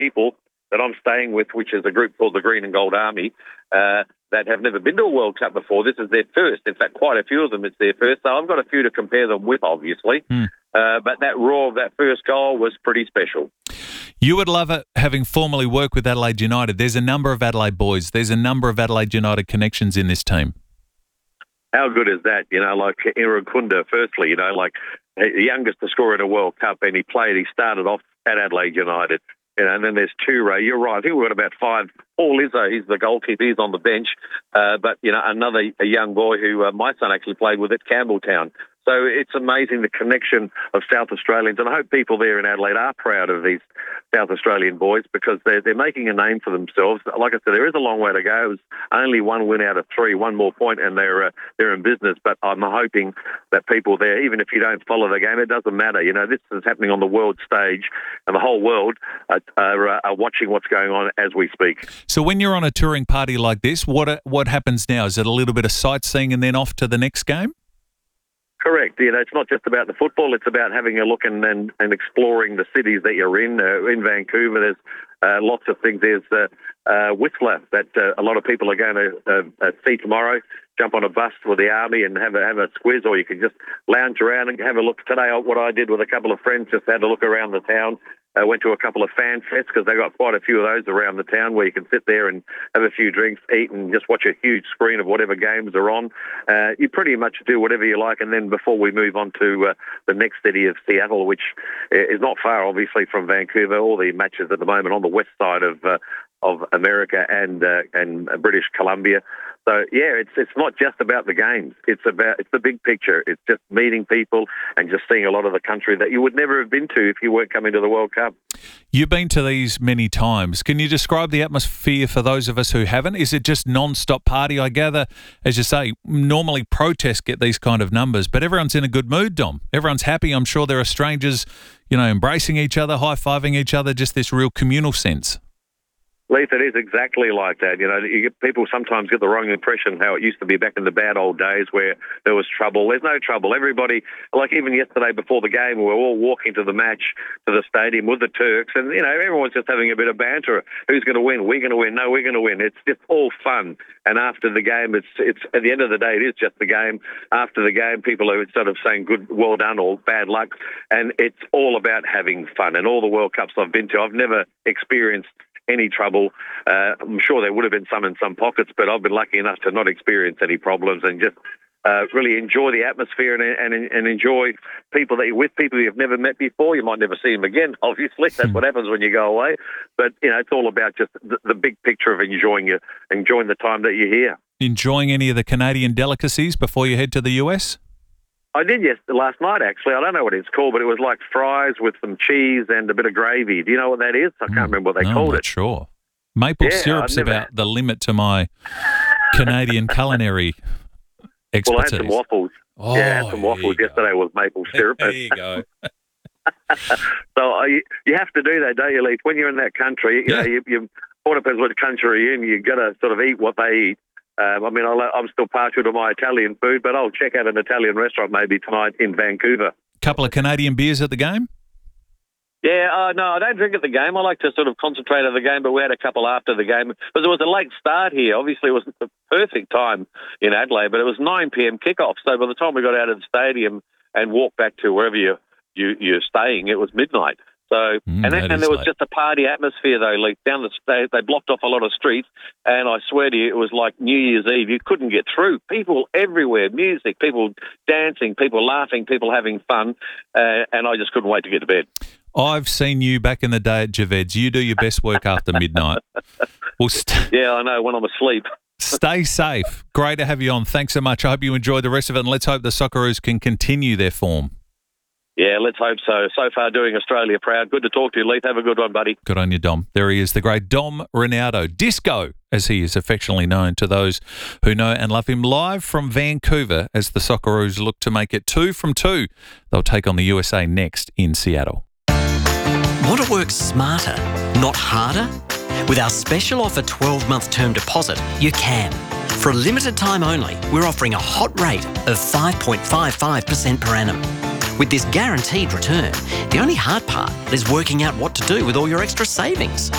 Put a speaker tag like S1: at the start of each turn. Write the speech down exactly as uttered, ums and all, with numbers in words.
S1: people that I'm staying with, which is a group called the Green and Gold Army, uh, that have never been to a World Cup before. This is their first. In fact, quite a few of them, it's their first. So I've got a few to compare them with, obviously.
S2: Mm.
S1: Uh, but that roar of that first goal was pretty special.
S2: You would love it, having formerly worked with Adelaide United. There's a number of Adelaide boys. There's a number of Adelaide United connections in this team.
S1: How good is that? You know, like Irukunda, firstly, you know, like the youngest to score in a World Cup, and he played, he started off at Adelaide United. You know, and then there's Ture. You're right. I think we've got about five. Paul Izzo, he's the goalkeeper. He's on the bench. Uh, but, you know, another a young boy who uh, my son actually played with at Campbelltown. So it's amazing the connection of South Australians. And I hope people there in Adelaide are proud of these South Australian boys because they're, they're making a name for themselves. Like I said, there is a long way to go. It was only one win out of three, one more point, and they're, uh, they're in business. But I'm hoping that people there, even if you don't follow the game, it doesn't matter. You know, this is happening on the world stage, and the whole world are, are, are watching what's going on as we speak.
S2: So when you're on a touring party like this, what what happens now? Is it a little bit of sightseeing and then off to the next game?
S1: Correct. You know, it's not just about the football. It's about having a look and and, and exploring the cities that you're in. Uh, in Vancouver, there's uh, lots of things. There's uh, uh, Whistler that uh, a lot of people are going to uh, uh, see tomorrow. Jump on a bus with the army and have a have a squiz, or you can just lounge around and have a look. Today, what I did with a couple of friends, just had a look around the town. I uh, went to a couple of fan fests because they got quite a few of those around the town where you can sit there and have a few drinks, eat, and just watch a huge screen of whatever games are on. Uh, you pretty much do whatever you like. And then before we move on to uh, the next city of Seattle, which is not far, obviously, from Vancouver, all the matches at the moment on the west side of uh, of America and uh, and British Columbia. So yeah, it's it's not just about the games. It's about it's the big picture. It's just meeting people and just seeing a lot of the country that you would never have been to if you weren't coming to the World Cup.
S2: You've been to these many times. Can you describe the atmosphere for those of us who haven't? Is it just non-stop party? I gather, as you say, normally protests get these kind of numbers, but everyone's in a good mood, Dom. Everyone's happy. I'm sure there are strangers, you know, embracing each other, high-fiving each other, just this real communal sense.
S1: Leith, it is exactly like that. You know, you get, people sometimes get the wrong impression how it used to be back in the bad old days where there was trouble. There's no trouble. Everybody, like even yesterday before the game, we were all walking to the match, to the stadium with the Turks, and, you know, everyone's just having a bit of banter. Who's going to win? We're going to win. No, we're going to win. It's just all fun. And after the game, it's, it's at the end of the day, it is just the game. After the game, people are sort of saying good, well done, or bad luck. And it's all about having fun. And all the World Cups I've been to, I've never experienced any trouble. Uh, I'm sure there would have been some in some pockets, but I've been lucky enough to not experience any problems and just uh, really enjoy the atmosphere and, and and enjoy people that you're with, people you've never met before. You might never see them again, obviously. That's what happens when you go away. But, you know, it's all about just the, the big picture of enjoying you, enjoying the time that you're here.
S2: Enjoying any of the Canadian delicacies before you head to the U S?
S1: I did yes last night, actually. I don't know what it's called, but it was like fries with some cheese and a bit of gravy. Do you know what that is? I can't mm, remember what they
S2: no,
S1: called
S2: I'm not
S1: it.
S2: Sure. Maple
S1: yeah,
S2: syrup's
S1: never...
S2: about the limit to my Canadian culinary expertise.
S1: Well, I had some waffles.
S2: Oh,
S1: yeah, I had some waffles yesterday with maple syrup.
S2: There you go.
S1: So uh, you, you have to do that, don't you, Leith? When you're in that country, you
S2: yeah.
S1: know, you, you all depends what country you're in. You've got to sort of eat what they eat. Um, I mean, I'll, I'm still partial to my Italian food, but I'll check out an Italian restaurant maybe tonight in Vancouver.
S2: Couple of Canadian beers at the game?
S1: Yeah, uh, no, I don't drink at the game. I like to sort of concentrate on the game, but we had a couple after the game. Because it was a late start here. Obviously, it was the perfect time in Adelaide, but it was nine p.m. kickoff. So by the time we got out of the stadium and walked back to wherever you, you, you're staying, it was midnight. So,
S2: mm,
S1: and, then, and there was
S2: late.
S1: just a party atmosphere, though, like down the state. They blocked off a lot of streets, and I swear to you, it was like New Year's Eve. You couldn't get through. People everywhere, music, people dancing, people laughing, people having fun, uh, and I just couldn't wait to get to bed.
S2: I've seen you back in the day at Javed's. You do your best work after midnight. Well, st-
S1: yeah, I know, when I'm asleep.
S2: Stay safe. Great to have you on. Thanks so much. I hope you enjoy the rest of it, and let's hope the Socceroos can continue their form.
S1: Yeah, let's hope so. So far doing Australia proud. Good to talk to you, Leith. Have a good one, buddy.
S2: Good on you, Dom. There he is, the great Dom Ronaldo. Disco, as he is affectionately known to those who know and love him, live from Vancouver as the Socceroos look to make it two from two. They'll take on the U S A next in Seattle.
S3: Want to work smarter, not harder? With our special offer twelve-month term deposit, you can. For a limited time only, we're offering a hot rate of five point five five percent per annum. With this guaranteed return, the only hard part is working out what to do with all your extra savings.